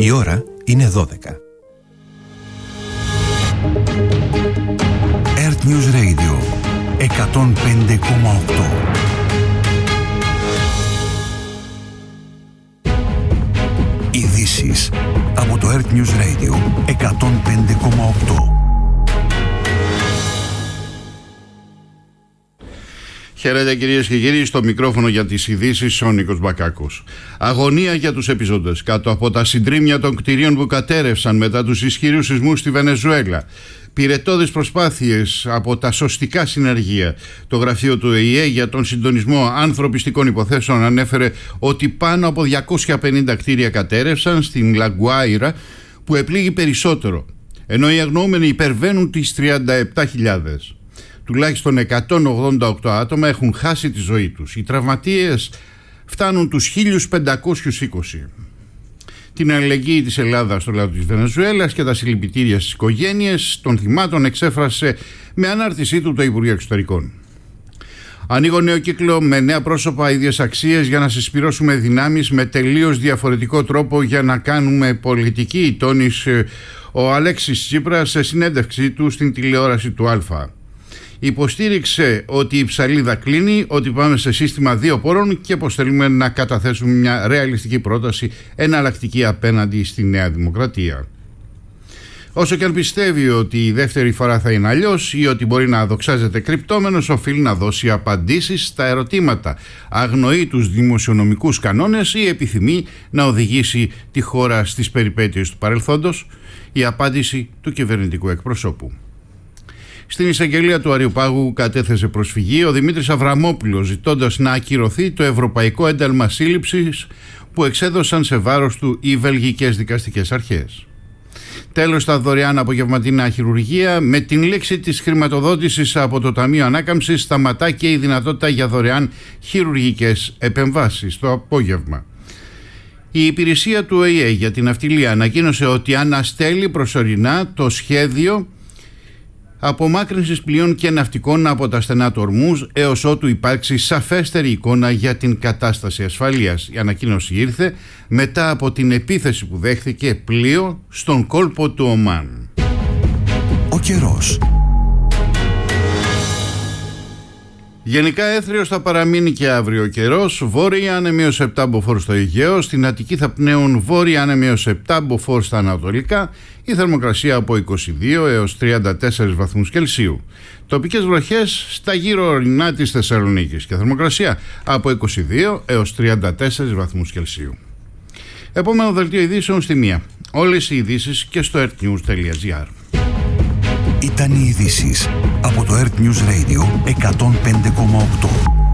Η ώρα είναι 12. Earth News Radio 105,8. Ειδήσεις από το Earth News Radio 105,8. Χαίρετε κυρίες και κύριοι, στο μικρόφωνο για τις ειδήσεις ο Νίκος Μπακάκος. Αγωνία για τους επιζώντες κάτω από τα συντρίμμια των κτηρίων που κατέρευσαν μετά τους ισχυρούς σεισμούς στη Βενεζουέλα. Πυρετώδεις προσπάθειες από τα σωστικά συνεργεία. Το γραφείο του ΟΗΕ για τον συντονισμό ανθρωπιστικών υποθέσεων ανέφερε ότι πάνω από 250 κτίρια κατέρευσαν στην Λαγκουάιρα, που επλήγει περισσότερο, ενώ οι αγνοούμενοι υπερβαίνουν τις 37.000. Τουλάχιστον 188 άτομα έχουν χάσει τη ζωή τους. Οι τραυματίες φτάνουν τους 1.520. Την αλληλεγγύη της Ελλάδας στο λαό της Βενεζουέλας και τα συλληπιτήρια στις οικογένειες των θυμάτων εξέφρασε με ανάρτησή του το Υπουργείο Εξωτερικών. Ανοίγω νέο κύκλο με νέα πρόσωπα, ίδιες αξίες, για να συσπυρώσουμε δυνάμεις με τελείως διαφορετικό τρόπο για να κάνουμε πολιτική, τόνισε ο Αλέξης Τσίπρας σε συνέντευξή του στην τηλεόραση του Αλφα. Υποστήριξε ότι η ψαλίδα κλείνει, ότι πάμε σε σύστημα δύο πόρων και πως θέλουμε να καταθέσουμε μια ρεαλιστική πρόταση εναλλακτική απέναντι στη Νέα Δημοκρατία. Όσο και αν πιστεύει ότι η δεύτερη φορά θα είναι αλλιώς ή ότι μπορεί να δοξάζεται κρυπτόμενος, οφείλει να δώσει απαντήσεις στα ερωτήματα. Αγνοεί τους δημοσιονομικούς κανόνες ή επιθυμεί να οδηγήσει τη χώρα στις περιπέτειες του παρελθόντος? Η απάντηση του κυβερνητικού εκπροσώπου. Στην εισαγγελία του Αριουπάγου κατέθεσε προσφυγή ο Δημήτρης Αβραμόπουλος, ζητώντας να ακυρωθεί το ευρωπαϊκό ένταλμα σύλληψης που εξέδωσαν σε βάρος του οι βελγικές δικαστικές αρχές. Τέλος, στα δωρεάν απογευματινά χειρουργία. Με την λήξη της χρηματοδότησης από το Ταμείο Ανάκαμψης σταματά και η δυνατότητα για δωρεάν χειρουργικές επεμβάσεις το απόγευμα. Η υπηρεσία του ΟΗΕ για την ναυτιλία ανακοίνωσε ότι αναστέλει προσωρινά το σχέδιο απομάκρυνσης πλοίων και ναυτικών από τα στενά του Ορμούζ έως ότου υπάρξει σαφέστερη εικόνα για την κατάσταση ασφαλείας. Η ανακοίνωση ήρθε μετά από την επίθεση που δέχθηκε πλοίο στον κόλπο του Ομάν. Ο καιρός. Γενικά έθριος θα παραμείνει και αύριο ο καιρός. Βόρεια άνεμιος 7 μποφόρ στο Αιγαίο. Στην Αττική θα πνέουν βόρεια άνεμιος 7 μποφόρ στα ανατολικά. Η θερμοκρασία από 22 έως 34 βαθμούς Κελσίου. Τοπικές βροχές στα γύρω ορεινά της Θεσσαλονίκης και θερμοκρασία από 22 έως 34 βαθμούς Κελσίου. Επόμενο δελτίο ειδήσεων στη 1. Όλες οι ειδήσεις και στο earthnews.gr. Ήταν οι ειδήσεις από το Earth News Radio 105,8.